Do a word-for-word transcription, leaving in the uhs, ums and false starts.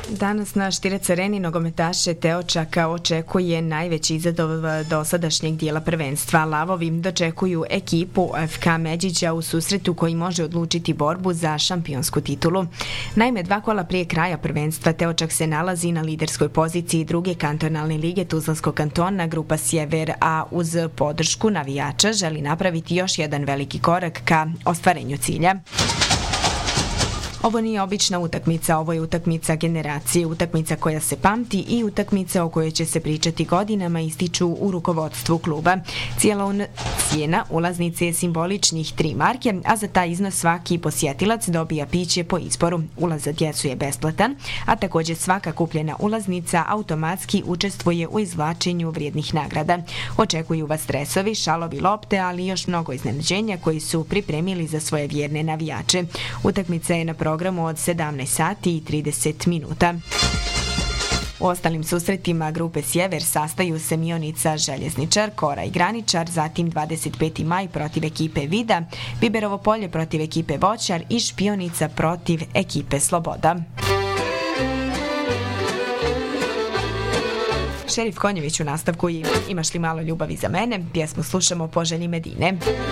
Danas na Štirec areni nogometaše Teočaka očekuje najveći izazov dosadašnjeg dijela prvenstva. Lavovi dočekuju ekipu F K Međića u susretu koji može odlučiti borbu za šampionsku titulu. Naime, dva kola prije kraja prvenstva Teočak se nalazi na liderskoj poziciji druge kantonalne lige Tuzlanskog kantona, grupa Sjever, a uz podršku navijača želi napraviti još jedan veliki korak ka ostvarenju cilja. Ovo nije obična utakmica, ovo je utakmica generacije, utakmica koja se pamti i utakmica o kojoj će se pričati godinama, ističu u rukovodstvu kluba. Cijena ulaznice je simboličnih tri marke, a za taj iznos svaki posjetilac dobija piće po izboru. Ulaz za djecu je besplatan, a također svaka kupljena ulaznica automatski učestvuje u izvlačenju vrijednih nagrada. Očekuju vas stresovi, šalovi, lopte, ali još mnogo iznenađenja koji su pripremili za svoje vjerne navijače. Utakmica je na programu od sedamnaest sati i trideset minuta. U ostalim susretima grupe Sjever sastaju se Mionica Željezničar, Kora i Graničar, zatim dvadeset peti maj protiv ekipe Vida, Biberovo polje protiv ekipe Voćar i Špionica protiv ekipe Sloboda. Šerif Konjević u nastavku i Imaš li malo ljubavi za mene? Pjesmu slušamo po želji Medine.